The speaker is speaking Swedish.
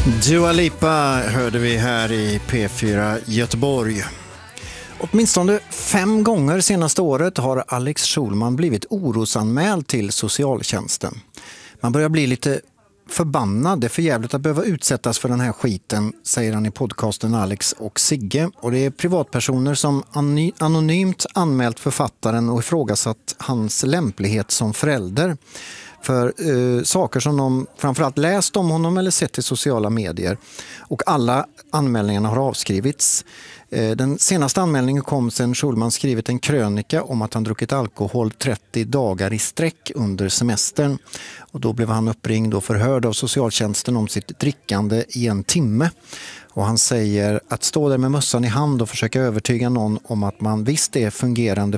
Dua Lipa hörde vi här i P4 Göteborg. Åtminstone 5 gånger senaste året har Alex Schulman blivit orosanmäld till socialtjänsten. Man börjar bli lite förbannad. Det är för jävligt att behöva utsättas för den här skiten, säger han i podcasten Alex och Sigge. Och det är privatpersoner som anonymt anmält författaren och ifrågasatt hans lämplighet som förälder för saker som de framförallt läst om honom eller sett i sociala medier. Och alla anmälningarna har avskrivits. Den senaste anmälningen kom sedan Schulman skrivit en krönika om att han druckit alkohol 30 dagar i sträck under semestern. Och då blev han uppringd och förhörd av socialtjänsten om sitt drickande i 1 timme. Och han säger att stå där med mössan i hand och försöka övertyga någon om att man visst är fungerande